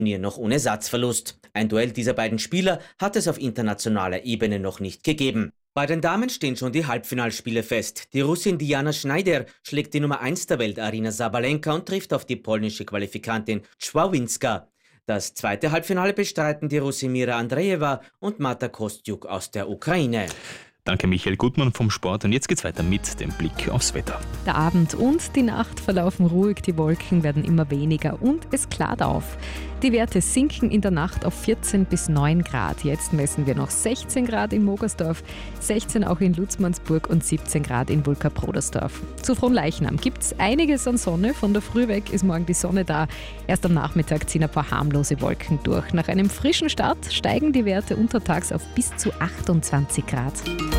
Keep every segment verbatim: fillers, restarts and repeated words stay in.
Turnier noch ohne Satzverlust. Ein Duell dieser beiden Spieler hat es auf internationaler Ebene noch nicht gegeben. Bei den Damen stehen schon die Halbfinalspiele fest. Die Russin Diana Schneider schlägt die Nummer eins der Welt Aryna Sabalenka und trifft auf die polnische Qualifikantin Czwawinska. Das zweite Halbfinale bestreiten die Russin Mira Andreeva und Marta Kostyuk aus der Ukraine. Danke Michael Gutmann vom Sport und jetzt geht's weiter mit dem Blick aufs Wetter. Der Abend und die Nacht verlaufen ruhig, die Wolken werden immer weniger und es klart auf. Die Werte sinken in der Nacht auf vierzehn bis neun Grad. Jetzt messen wir noch sechzehn Grad in Mogersdorf, sechzehn auch in Lutzmannsburg und siebzehn Grad in Vulka-Prodersdorf. Zu Fronleichnam gibt es einiges an Sonne. Von der Früh weg ist morgen die Sonne da. Erst am Nachmittag ziehen ein paar harmlose Wolken durch. Nach einem frischen Start steigen die Werte untertags auf bis zu achtundzwanzig Grad.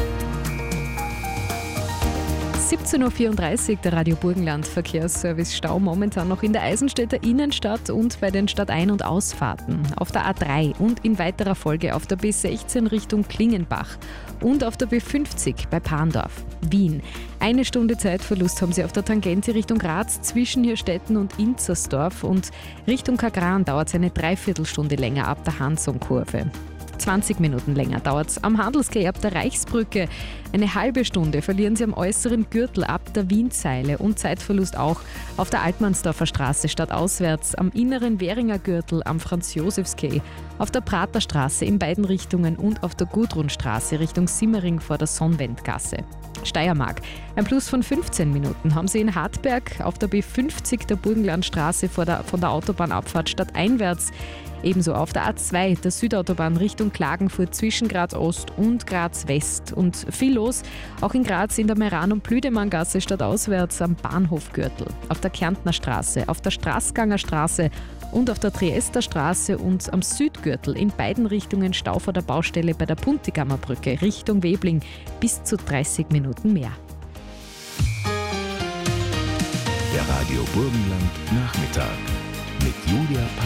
siebzehn Uhr vierunddreißig, der Radio Burgenland Verkehrsservice. Stau momentan noch in der Eisenstädter Innenstadt und bei den Stadtein- und Ausfahrten. Auf der A drei und in weiterer Folge auf der B sechzehn Richtung Klingenbach und auf der B fünfzig bei Parndorf. Wien. Eine Stunde Zeitverlust haben Sie auf der Tangente Richtung Graz zwischen Hirstetten und Inzersdorf und Richtung Kagran dauert es eine Dreiviertelstunde länger ab der Hansonkurve. zwanzig Minuten länger dauert es am Handelsquai ab der Reichsbrücke. Eine halbe Stunde verlieren Sie am äußeren Gürtel ab der Wienzeile und Zeitverlust auch auf der Altmannsdorfer Straße stadtauswärts, am inneren Währinger Gürtel, am Franz-Josefs-Quai, auf der Praterstraße in beiden Richtungen und auf der Gudrunstraße Richtung Simmering vor der Sonnwendgasse. Steiermark. Ein Plus von fünfzehn Minuten haben Sie in Hartberg auf der B fünfzig der Burgenlandstraße vor der, von der Autobahnabfahrt stadteinwärts. Ebenso auf der A zwei der Südautobahn Richtung Klagenfurt zwischen Graz Ost und Graz West. Und viel los, auch in Graz in der Meran- und Plüdemanngasse stadtauswärts am Bahnhofgürtel, auf der Kärntner Straße, auf der Straßganger Straße und auf der Triester Straße und am Südgürtel in beiden Richtungen Stau vor der Baustelle bei der Puntigammer Brücke Richtung Webling bis zu dreißig Minuten mehr. Der Radio Burgenland Nachmittag mit Julia